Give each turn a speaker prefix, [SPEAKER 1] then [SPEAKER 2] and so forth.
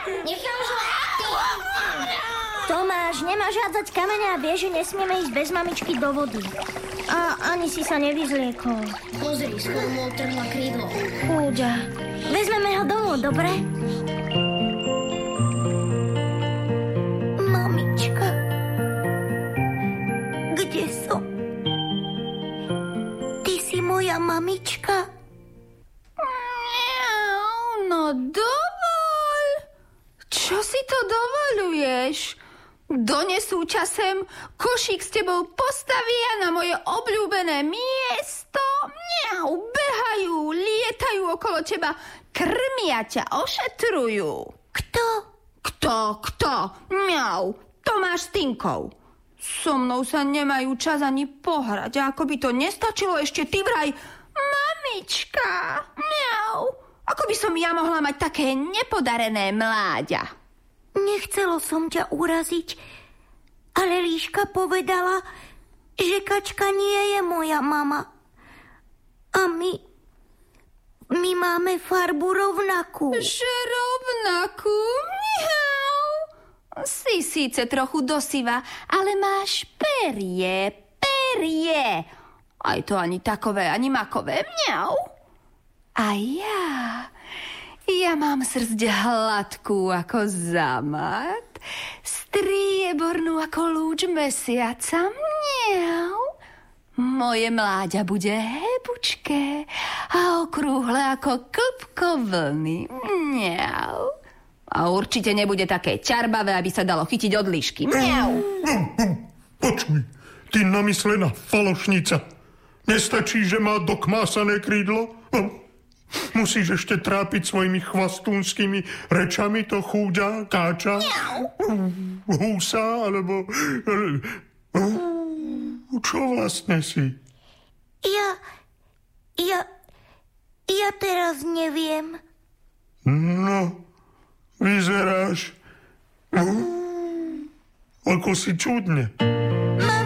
[SPEAKER 1] Nechám už ty.
[SPEAKER 2] Tomáš, nemáš hádzať kamene a vieš, že nesmieme ísť bez mamičky do vody. A ani si sa nevyzliekol.
[SPEAKER 1] Pozri, skoro mu odtrhla krídlo.
[SPEAKER 2] Fúďa. Vezmeme ho domov, dobre? Mamička. Kde som? Ty si moja mamička?
[SPEAKER 3] No dovol. Čo si to dovoľuješ? Donesú časem, košík s tebou postavia na moje obľúbené miesto. Mňau, behajú, lietajú okolo teba, krmia ťa, ošetrujú.
[SPEAKER 2] Kto?
[SPEAKER 3] Kto? Mňau, Tomáš s Tinkou. So mnou sa nemajú čas ani pohrať. A ako by to nestačilo, ešte ty vraj mamička. Mňau, ako by som ja mohla mať také nepodarené mláďa.
[SPEAKER 2] Nechcelo som ťa uraziť, ale Líška povedala, že Kačka nie je moja mama. A my máme farbu rovnakú.
[SPEAKER 3] Že rovnakú? Mňau. Si síce trochu dosiva, ale máš perie. Aj to ani takové, ani makové. Mňau. A ja mám srdť hladkú ako zamat, striebornú ako lúč mesiaca. Mňau. Moje mláďa bude hebučké a okrúhle ako klpko vlny. Mňau. A určite nebude také ťarbavé, aby sa dalo chytiť od líšky. Mňau.
[SPEAKER 4] Počuj, ty namyslená falošnica. Nestačí, že má dokmásané krídlo? Musíš ešte trápiť svojimi chvastúnskými rečami to chúďa, káča, húsa, alebo... Čo vlastne si?
[SPEAKER 2] Ja teraz neviem.
[SPEAKER 4] No, vyzeráš... Ako si čudne.